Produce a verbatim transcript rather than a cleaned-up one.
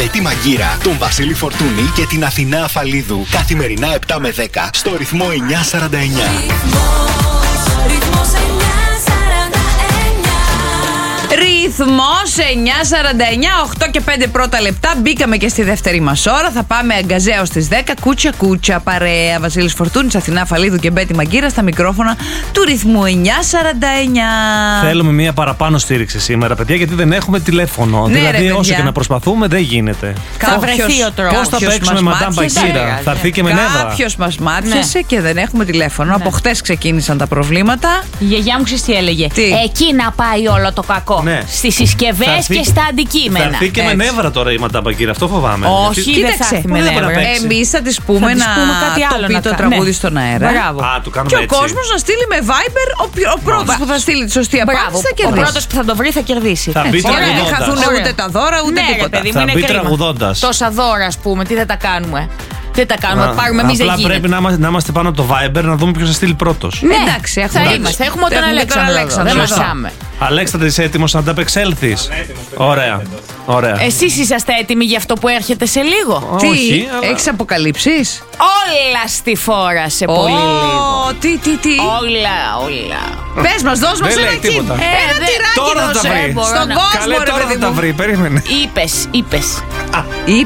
Μπέτη Μαγκύρα, τον Βασίλη Φορτούνη και την Αθηνά Αφαλίδου. Καθημερινά επτά με δέκα στο ρυθμό εννιακόσια σαράντα εννιά. Ρυθμός εννιακόσια σαράντα εννιά, οκτώ και πέντε πρώτα λεπτά. Μπήκαμε και στη δεύτερη μας ώρα. Θα πάμε αγκαζέω στις δέκα. Κούτσα κούτσα παρέα. Βασίλης Φορτούνης, Αθηνά Αφαλίδου και Μπέτη Μαγκύρα στα μικρόφωνα του ρυθμού εννιακόσια σαράντα εννιά. Θέλουμε μια παραπάνω στήριξη σήμερα, παιδιά, γιατί δεν έχουμε τηλέφωνο. Ναι, δηλαδή, ρε, όσο και να προσπαθούμε, δεν γίνεται. Θα βρεθεί ο τρόπος. Πώς θα παίξουμε Μαντάμ Μπαγκύρα, θα έρθει και με νεύρα. Κάποιος μας μάτιασε, ναι, και δεν έχουμε τηλέφωνο. Ναι. Από χτες ξεκίνησαν τα προβλήματα. Η γιαγιά μου ξέρεις τι έλεγε. Τι? Εκεί να πάει όλο το κακό. Ναι. Στις συσκευές και στα αντικείμενα. Θα έρθει και με νεύρα τώρα η Μαντάμ Μπαγκύρα, αυτό φοβάμαι. Όχι, γιατί... κοίταξε. Εμείς θα της πούμε θα να κάτι άλλο το πει να το κα... τραγούδι, ναι, στον αέρα. Μπράβο. Α, του κάνουμε και ο έτσι. κόσμος να στείλει με Viber. Ο, ο πρώτος που θα στείλει τη σωστή απάντηση θα κερδίσει. Ο πρώτος που θα το βρει θα κερδίσει. Θα μπει Ωραία, δεν χαθούν Ωραία. ούτε τα δώρα ούτε Ναι, τίποτα. ρε, παιδί, Θα είναι μπει κρίμα. τραγουδώντας. Τόσα δώρα, ας πούμε, τι δεν τα κάνουμε. Δεν τα κάνουμε, Α, πάρουμε εμείς δεν απλά γίνεται. πρέπει να, είμα- να είμαστε πάνω από το Viber να δούμε ποιος θα στείλει πρώτος. Ναι, εντάξει, έχουμε θα τον- είμαστε. Έχουμε τον έχουμε τον Αλέξανδρο. Αλέξανδρο. Δεν Σωστά. μασάμε. Αλέξανδρε, είσαι έτοιμος να ανταπεξέλθεις? Ωραία. Ωραία. Εσείς είσαστε έτοιμοι για αυτό που έρχεται σε λίγο? Τι, Όχι, αλλά- έχεις αποκαλύψεις? Όλα στη φόρα σε πολύ λίγο. Ω, τι, τι, τι. Όλα, όλα. Πες μας, δώσ' μας Δεν ένα λέει κύμα. τίποτα. Ε, Ένα δε- τυράκι Τώρα θα τα δώσε. βρει. Στον να- κόσμο, Καλέ, ρε τώρα παιδί θα τα μου. βρει, περίμενε. Είπες, είπες.